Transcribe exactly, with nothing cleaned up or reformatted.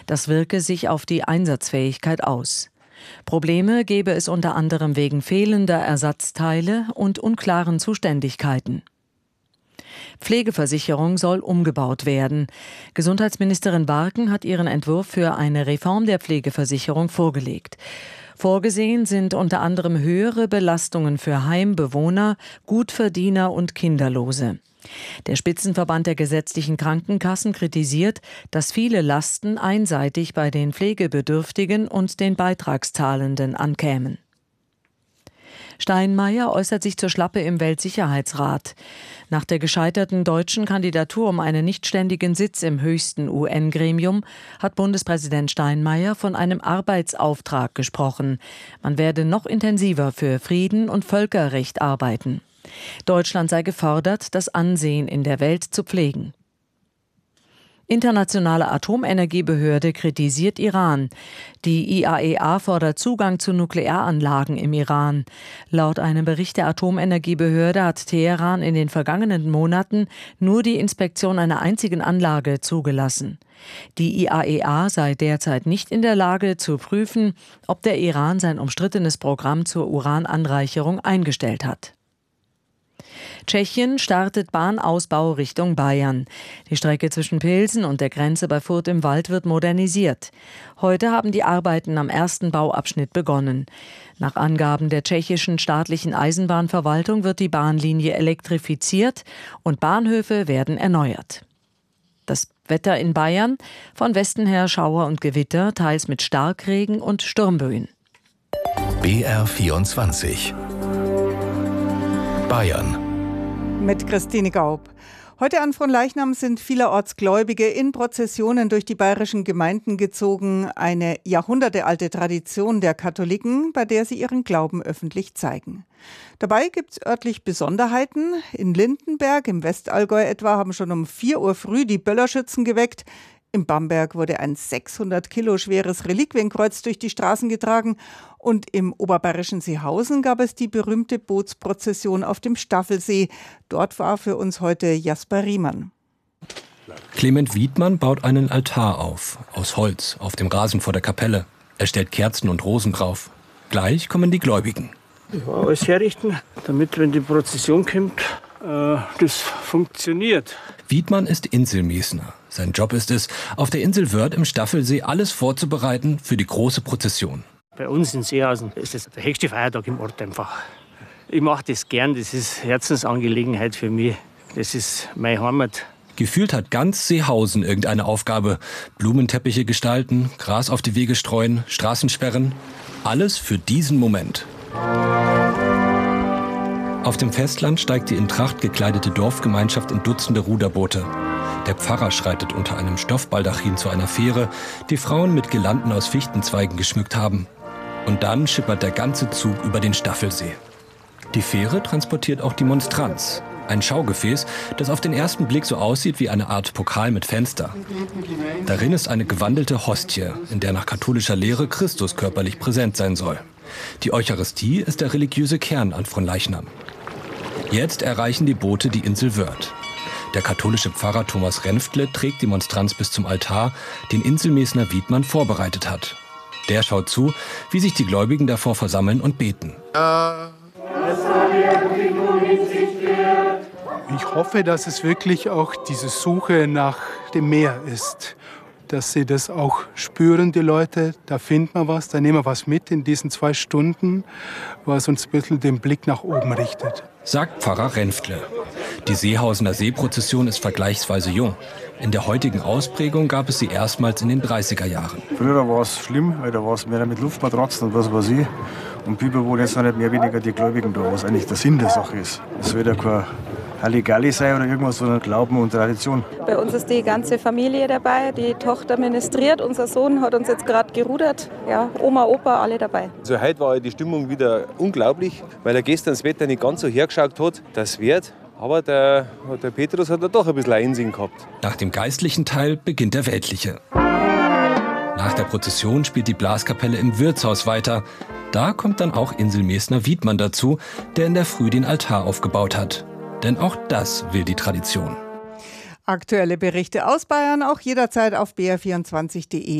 Das wirke sich auf die Einsatzfähigkeit aus. Probleme gebe es unter anderem wegen fehlender Ersatzteile und unklaren Zuständigkeiten. Pflegeversicherung soll umgebaut werden. Gesundheitsministerin Barken hat ihren Entwurf für eine Reform der Pflegeversicherung vorgelegt. Vorgesehen sind unter anderem höhere Belastungen für Heimbewohner, Gutverdiener und Kinderlose. Der Spitzenverband der gesetzlichen Krankenkassen kritisiert, dass viele Lasten einseitig bei den Pflegebedürftigen und den Beitragszahlenden ankämen. Steinmeier äußert sich zur Schlappe im Weltsicherheitsrat. Nach der gescheiterten deutschen Kandidatur um einen nichtständigen Sitz im höchsten U N-Gremium hat Bundespräsident Steinmeier von einem Arbeitsauftrag gesprochen. Man werde noch intensiver für Frieden und Völkerrecht arbeiten. Deutschland sei gefordert, das Ansehen in der Welt zu pflegen. Internationale Atomenergiebehörde kritisiert Iran. Die I A E A fordert Zugang zu Nuklearanlagen im Iran. Laut einem Bericht der Atomenergiebehörde hat Teheran in den vergangenen Monaten nur die Inspektion einer einzigen Anlage zugelassen. Die I A E A sei derzeit nicht in der Lage zu prüfen, ob der Iran sein umstrittenes Programm zur Urananreicherung eingestellt hat. Tschechien startet Bahnausbau Richtung Bayern. Die Strecke zwischen Pilsen und der Grenze bei Furth im Wald wird modernisiert. Heute haben die Arbeiten am ersten Bauabschnitt begonnen. Nach Angaben der tschechischen staatlichen Eisenbahnverwaltung wird die Bahnlinie elektrifiziert und Bahnhöfe werden erneuert. Das Wetter in Bayern: von Westen her Schauer und Gewitter, teils mit Starkregen und Sturmböen. B R vierundzwanzig Bayern mit Christine Gaub. Heute an Fronleichnam sind vielerorts Gläubige in Prozessionen durch die bayerischen Gemeinden gezogen. Eine jahrhundertealte Tradition der Katholiken, bei der sie ihren Glauben öffentlich zeigen. Dabei gibt es örtlich Besonderheiten. In Lindenberg, im Westallgäu etwa, haben schon um vier Uhr früh die Böllerschützen geweckt. In Bamberg wurde ein sechshundert Kilo schweres Reliquienkreuz durch die Straßen getragen. Und im oberbayerischen Seehausen gab es die berühmte Bootsprozession auf dem Staffelsee. Dort war für uns heute Jasper Riemann. Clement Wiedmann baut einen Altar auf, aus Holz, auf dem Rasen vor der Kapelle. Er stellt Kerzen und Rosen drauf. Gleich kommen die Gläubigen. Ja, alles herrichten, damit, wenn die Prozession kommt, äh, das funktioniert. Wiedmann ist Inselmesner. Sein Job ist es, auf der Insel Wörth im Staffelsee alles vorzubereiten für die große Prozession. Bei uns in Seehausen ist es der höchste Feiertag im Ort einfach. Ich mache das gern, das ist Herzensangelegenheit für mich. Das ist meine Heimat. Gefühlt hat ganz Seehausen irgendeine Aufgabe. Blumenteppiche gestalten, Gras auf die Wege streuen, Straßensperren. Alles für diesen Moment. Auf dem Festland steigt die in Tracht gekleidete Dorfgemeinschaft in Dutzende Ruderboote. Der Pfarrer schreitet unter einem Stoffbaldachin zu einer Fähre, die Frauen mit Girlanden aus Fichtenzweigen geschmückt haben. Und dann schippert der ganze Zug über den Staffelsee. Die Fähre transportiert auch die Monstranz. Ein Schaugefäß, das auf den ersten Blick so aussieht wie eine Art Pokal mit Fenster. Darin ist eine gewandelte Hostie, in der nach katholischer Lehre Christus körperlich präsent sein soll. Die Eucharistie ist der religiöse Kern an Fronleichnam. Jetzt erreichen die Boote die Insel Wörth. Der katholische Pfarrer Thomas Renftle trägt die Monstranz bis zum Altar, den Inselmesner Wiedmann vorbereitet hat. Der schaut zu, wie sich die Gläubigen davor versammeln und beten. Ich hoffe, dass es wirklich auch diese Suche nach dem Meer ist. Dass sie das auch spüren, die Leute. Da findet man was, da nehmen wir was mit in diesen zwei Stunden, was uns ein bisschen den Blick nach oben richtet. Sagt Pfarrer Renftle. Die Seehausener Seeprozession ist vergleichsweise jung. In der heutigen Ausprägung gab es sie erstmals in den dreißiger Jahren. Früher war es schlimm, weil da war es mehr mit Luftmatratzen und was weiß ich. Und Bibel wohl jetzt noch nicht mehr weniger die Gläubigen da, was eigentlich der Sinn der Sache ist. Es wird ja kein Halligalli sein oder irgendwas, sondern Glauben und Tradition. Bei uns ist die ganze Familie dabei. Die Tochter ministriert, unser Sohn hat uns jetzt gerade gerudert. Ja, Oma, Opa, alle dabei. Also heute war die Stimmung wieder unglaublich, weil er gestern das Wetter nicht ganz so hergeschaut hat. Das wird. Aber der, der Petrus hat da doch ein bisschen Einsehen gehabt. Nach dem geistlichen Teil beginnt der weltliche. Nach der Prozession spielt die Blaskapelle im Wirtshaus weiter. Da kommt dann auch Inselmesner Wiedmann dazu, der in der Früh den Altar aufgebaut hat. Denn auch das will die Tradition. Aktuelle Berichte aus Bayern auch jederzeit auf b r vierundzwanzig punkt de.